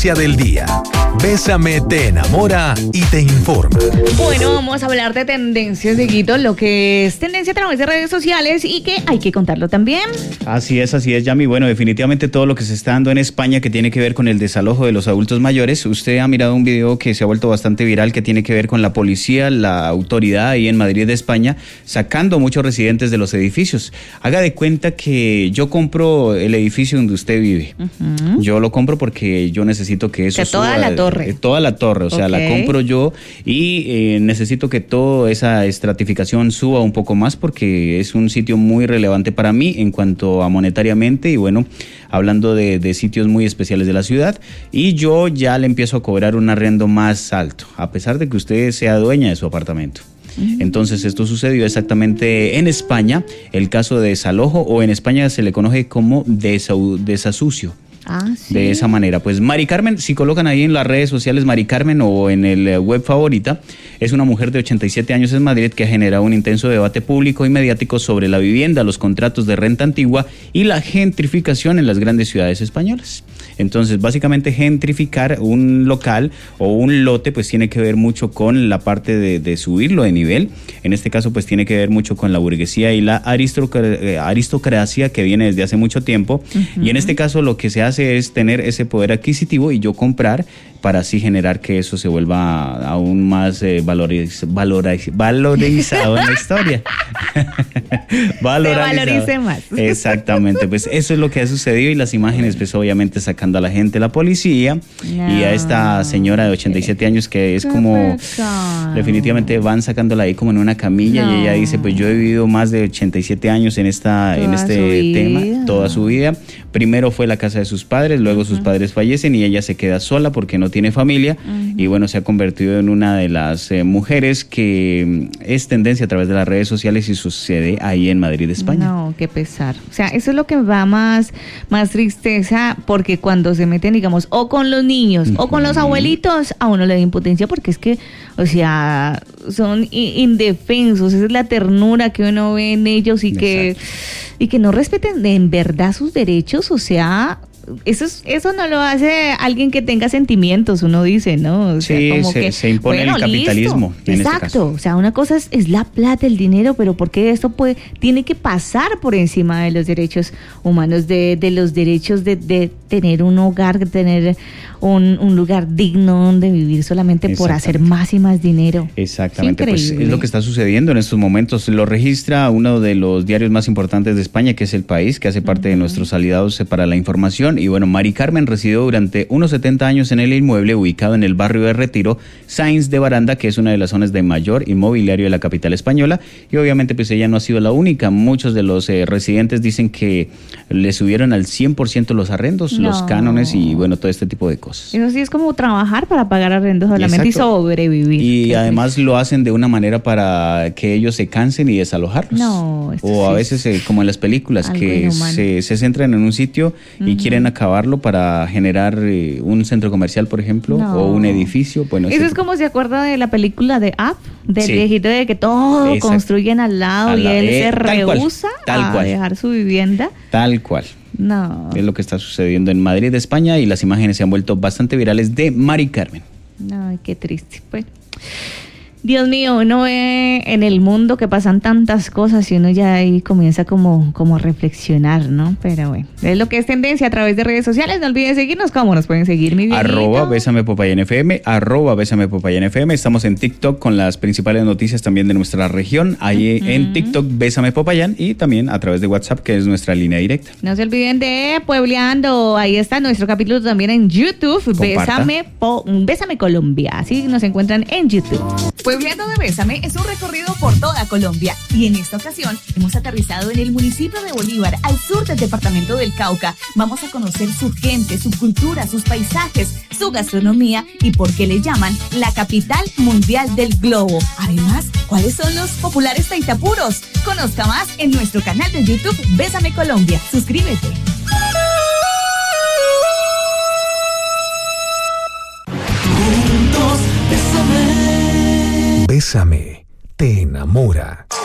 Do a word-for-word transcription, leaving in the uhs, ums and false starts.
tendencia del día. Bésame te enamora y te informa. Bueno, vamos a hablar de tendencias, Dieguito, lo que es tendencia a través de redes sociales y que hay que contarlo también. Así es, así es, Yami. Bueno, definitivamente todo lo que se está dando en España que tiene que ver con el desalojo de los adultos mayores. Usted ha mirado un video que se ha vuelto bastante viral que tiene que ver con la policía, la autoridad ahí en Madrid, España, sacando muchos residentes de los edificios. Haga de cuenta que yo compro el edificio donde usted vive. Uh-huh. Yo lo compro porque yo necesito que eso que suba. Toda la torre. Eh, toda la torre, o sea, okay. La compro yo y eh, necesito que toda esa estratificación suba un poco más porque es un sitio muy relevante para mí en cuanto a monetariamente y bueno, hablando de, de sitios muy especiales de la ciudad, y yo ya le empiezo a cobrar un arriendo más alto, a pesar de que usted sea dueña de su apartamento. Entonces esto sucedió exactamente en España, el caso de desalojo, o en España se le conoce como desa- desasucio. Ah, ¿sí? De esa manera. Pues Mari Carmen, si colocan ahí en las redes sociales Mari Carmen o en el web favorita, es una mujer de ochenta y siete años en Madrid que ha generado un intenso debate público y mediático sobre la vivienda, los contratos de renta antigua y la gentrificación en las grandes ciudades españolas. Entonces, básicamente gentrificar un local o un lote pues tiene que ver mucho con la parte de, de subirlo de nivel. En este caso pues tiene que ver mucho con la burguesía y la aristocracia, aristocracia que viene desde hace mucho tiempo. Uh-huh. Y en este caso lo que se hace es tener ese poder adquisitivo y yo comprar para así generar que eso se vuelva aún más eh, valoriz, valoriz, valorizado en la historia. Valorizado. Se valorice más. Exactamente, pues eso es lo que ha sucedido y las imágenes pues obviamente sacando a la gente, la policía no. y a esta señora de ochenta y siete años que es como definitivamente van sacándola ahí como en una camilla no. y ella dice pues yo he vivido más de ochenta y siete años en esta toda en este tema, toda su vida. Primero fue la casa de sus padres, luego uh-huh. sus padres fallecen y ella se queda sola porque no tiene familia uh-huh. y bueno, se ha convertido en una de las eh, mujeres que es tendencia a través de las redes sociales y sucede ahí en Madrid, España. No, qué pesar. O sea, eso es lo que va más, más tristeza porque cuando se meten, digamos, o con los niños uh-huh. o con los abuelitos, a uno le da impotencia porque es que, o sea, son indefensos, esa es la ternura que uno ve en ellos y Exacto. que y que no respeten en verdad sus derechos, o sea, eso es, eso no lo hace alguien que tenga sentimientos, uno dice, ¿no? O sea, sí, como se, que, se impone bueno, el capitalismo. En Exacto, este caso. O sea, una cosa es, es la plata, el dinero, pero ¿por qué esto puede, tiene que pasar por encima de los derechos humanos, de, de los derechos de, de tener un hogar, de tener un, un lugar digno donde vivir solamente por hacer más y más dinero? Exactamente, pues es lo que está sucediendo en estos momentos. Lo registra uno de los diarios más importantes de España, que es El País, que hace parte uh-huh. de nuestros aliados para la información. Y bueno, Mari Carmen residió durante unos setenta años en el inmueble ubicado en el barrio de Retiro, Sáenz de Baranda, que es una de las zonas de mayor inmobiliario de la capital española. Y obviamente pues ella no ha sido la única. Muchos de los eh, residentes dicen que le subieron al cien por ciento los arrendos, no. los cánones y bueno, todo este tipo de cosas. Eso sí es como trabajar para pagar arrendos solamente Exacto. y sobrevivir. Y Qué además triste. Lo hacen de una manera para que ellos se cansen y desalojarlos. No, o sí a veces eh, como en las películas que se, se centran en un sitio uh-huh. y quieren acabar para generar eh, un centro comercial, por ejemplo, no. o un edificio. Bueno, eso ese... es como se acuerda de la película de Up, del sí. viejito de que todo Exacto. construyen al lado al y él eh, se rehúsa a cual. dejar su vivienda. Tal cual. No. Es lo que está sucediendo en Madrid, España, y las imágenes se han vuelto bastante virales de Mari Carmen. Ay, qué triste. Bueno. Dios mío, uno ve en el mundo que pasan tantas cosas y uno ya ahí comienza como, como a reflexionar, ¿no? Pero bueno, es lo que es tendencia a través de redes sociales. No olviden seguirnos. ¿Cómo nos pueden seguir, mi Dieguito? Arroba Bésame Popayán F M, arroba Bésame Popayán F M. Estamos en TikTok con las principales noticias también de nuestra región. Ahí uh-huh. en TikTok, Bésame Popayán, y también a través de WhatsApp, que es nuestra línea directa. No se olviden de Puebleando. Ahí está nuestro capítulo también en YouTube. Bésame, po, Bésame Colombia. Así nos encuentran en YouTube. Puebleando de Bésame es un recorrido por toda Colombia y en esta ocasión hemos aterrizado en el municipio de Bolívar, al sur del departamento del Cauca. Vamos a conocer su gente, su cultura, sus paisajes, su gastronomía y por qué le llaman la capital mundial del globo. Además, ¿cuáles son los populares taitapuros? Conozca más en nuestro canal de YouTube Bésame Colombia. Suscríbete. Bésame te enamora.